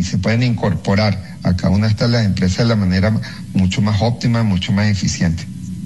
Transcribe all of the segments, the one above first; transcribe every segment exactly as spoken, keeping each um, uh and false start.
y se pueden incorporar a cada una de estas las empresas de la manera mucho más óptima, mucho más eficiente.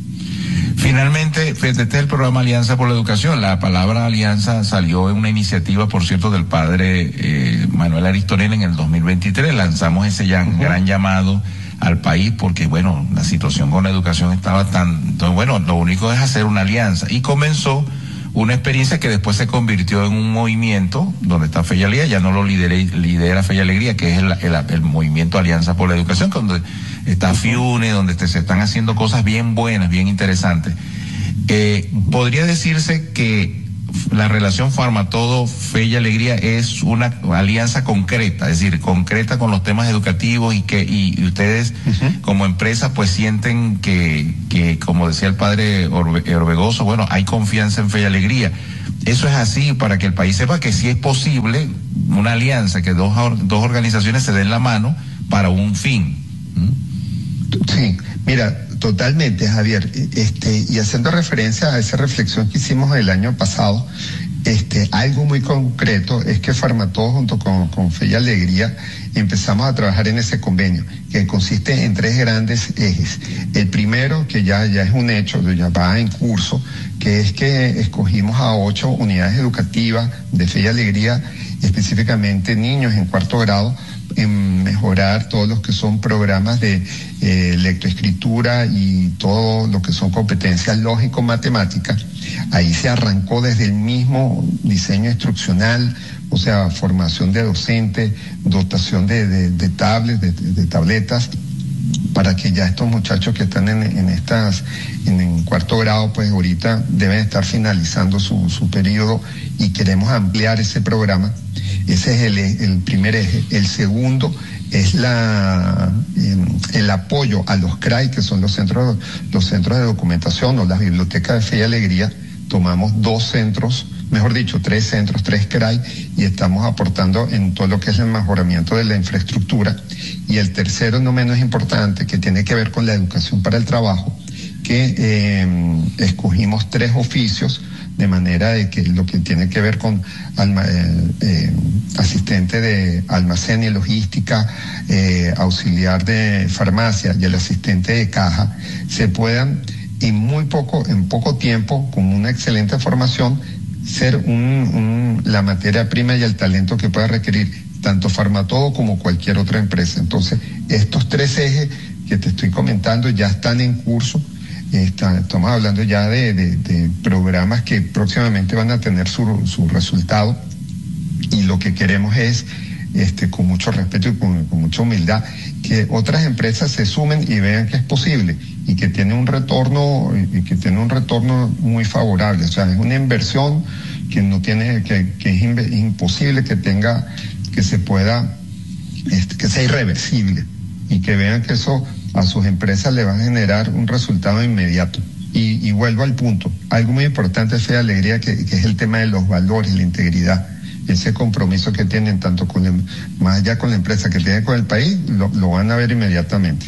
Finalmente, este es el programa Alianza por la Educación. La palabra alianza salió en una iniciativa, por cierto, del padre eh, Manuel Aristonel en el dos mil veintitrés. Lanzamos ese ya, uh-huh. gran llamado al país porque, bueno, la situación con la educación estaba tan... Entonces, bueno, lo único es hacer una alianza. Y comenzó una experiencia que después se convirtió en un movimiento donde está Fe y Alegría, ya no lo lidera, lidera Fe y Alegría, que es el, el, el movimiento Alianza por la Educación, donde está FIUNE, donde te, se están haciendo cosas bien buenas, bien interesantes. Eh, podría decirse que la relación Farmatodo, Fe y Alegría es una alianza concreta, es decir, concreta con los temas educativos y que y, y ustedes uh-huh. como empresa pues sienten que, que como decía el padre Orbe, Orbegoso, bueno, hay confianza en Fe y Alegría. Eso es así para que el país sepa que sí es posible una alianza, que dos, dos organizaciones se den la mano para un fin. ¿Mm? Sí, mira, totalmente, Javier, este, y haciendo referencia a esa reflexión que hicimos el año pasado, este, algo muy concreto es que Farmatodo junto con, con Fe y Alegría empezamos a trabajar en ese convenio, que consiste en tres grandes ejes. El primero, que ya, ya es un hecho, ya va en curso, que es que escogimos a ocho unidades educativas de Fe y Alegría, específicamente niños en cuarto grado, en mejorar todos los que son programas de eh, lectoescritura y todo lo que son competencias lógico-matemáticas. Ahí se arrancó desde el mismo diseño instruccional, o sea, formación de docentes, dotación de, de, de tablets, de, de tabletas, para que ya estos muchachos que están en, en estas, en, en cuarto grado, pues ahorita deben estar finalizando su, su periodo y queremos ampliar ese programa. Ese es el, el primer eje. El segundo es la eh, el apoyo a los C R A I, que son los centros, los centros de documentación o las bibliotecas de Fe y Alegría. Tomamos dos centros, mejor dicho, tres centros, tres C R A I, y estamos aportando en todo lo que es el mejoramiento de la infraestructura. Y el tercero, no menos importante, que tiene que ver con la educación para el trabajo, que eh, escogimos tres oficios, de manera de que lo que tiene que ver con alma, eh, eh, asistente de almacén y logística, eh, auxiliar de farmacia y el asistente de caja, se puedan en muy poco, en poco tiempo, con una excelente formación, ser un, un, la materia prima y el talento que pueda requerir tanto Farmatodo como cualquier otra empresa. Entonces, estos tres ejes que te estoy comentando ya están en curso. Está, estamos hablando ya de, de, de programas que próximamente van a tener su, su resultado, y lo que queremos es, este, con mucho respeto y con, con mucha humildad, que otras empresas se sumen y vean que es posible y que tiene un retorno y que tiene un retorno muy favorable. O sea, es una inversión que no tiene, que, que es in, imposible que tenga, que se pueda, este, que sea irreversible, y que vean que eso a sus empresas le va a generar un resultado inmediato. Y, y vuelvo al punto, algo muy importante es Fe y Alegría, que, que es el tema de los valores, la integridad, ese compromiso que tienen tanto con la, más allá con la empresa que tienen con el país, lo, lo van a ver inmediatamente.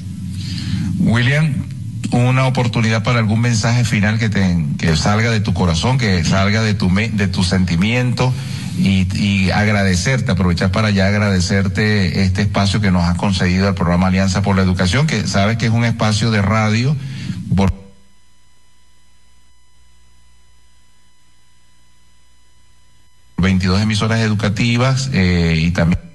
William, una oportunidad para algún mensaje final que te, que salga de tu corazón, que salga de tu de tu sentimiento, y, y agradecerte, aprovechar para ya agradecerte este espacio que nos has concedido al programa Alianza por la Educación, que sabes que es un espacio de radio por veintidós emisoras educativas, eh, y también